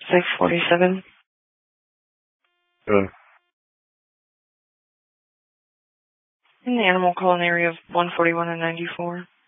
647. Good. In the animal calling area of 141 and 94.